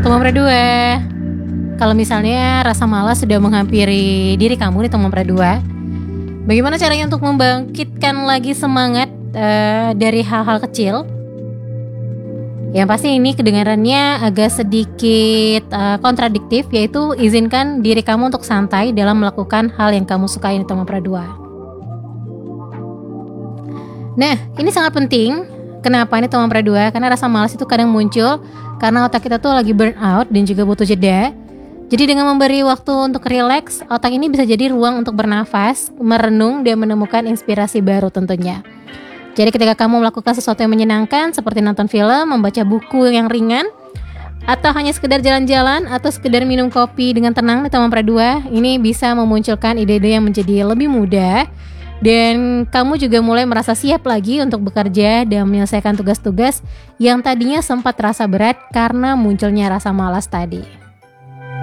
Nomor 2, kalau misalnya rasa malas sudah menghampiri diri kamu nih nomor 2, bagaimana caranya untuk membangkitkan lagi semangat dari hal-hal kecil? Yang pasti ini kedengarannya agak sedikit kontradiktif, yaitu izinkan diri kamu untuk santai dalam melakukan hal yang kamu sukai nih nomor 2. Nah, ini sangat penting. Kenapa ini nomor 2? Karena rasa malas itu kadang muncul karena otak kita tuh lagi burn out dan juga butuh jeda. Jadi dengan memberi waktu untuk rileks, otak ini bisa jadi ruang untuk bernafas, merenung, dan menemukan inspirasi baru tentunya. Jadi ketika kamu melakukan sesuatu yang menyenangkan seperti nonton film, membaca buku yang ringan, atau hanya sekedar jalan-jalan atau sekedar minum kopi dengan tenang di nomor 2, ini bisa memunculkan ide-ide yang menjadi lebih mudah. Dan kamu juga mulai merasa siap lagi untuk bekerja dan menyelesaikan tugas-tugas yang tadinya sempat terasa berat karena munculnya rasa malas tadi.